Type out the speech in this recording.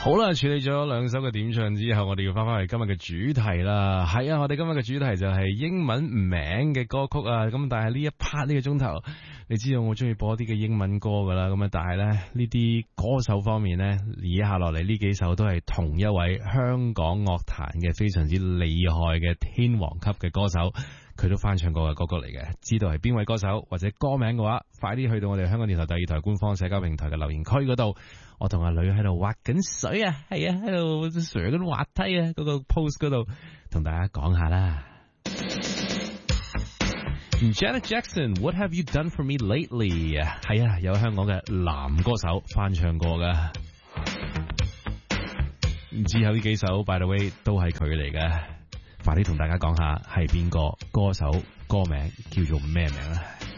好啦，處理咗兩首嘅點唱之後，我哋要翻返去今日嘅主題啦。係啊，我哋今日嘅主題就係英文名嘅歌曲啊。咁但係呢一 part 呢個鐘頭，你知道我中意播啲嘅英文歌噶啦。咁啊，但係咧呢啲歌手方面呢，以下落嚟呢幾首都係同一位香港樂壇嘅非常之厲害嘅天王級嘅歌手。佢都翻唱過嘅歌曲嚟嘅，知道係邊位歌手或者歌名嘅話，快啲去到我哋香港電台第二台官方社交平台嘅留言區嗰度，我同阿女喺度滑緊水啊，係啊，喺度上緊滑梯啊，嗰個 post 嗰度同大家講下啦。Janet Jackson，What have you done for me lately？ 係啊，有香港嘅男歌手翻唱過噶，唔知有呢幾首 By the way 都係佢嚟嘅。快啲同大家講下係邊個歌手，歌名叫做咩名啊？